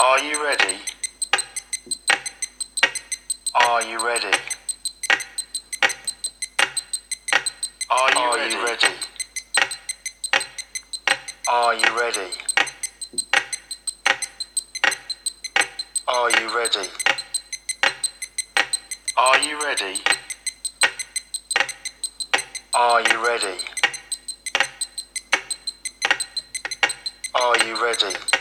Are you ready? Are you ready? Are you ready? Are you ready? Are you ready? Are you ready? Are you ready? Are you ready?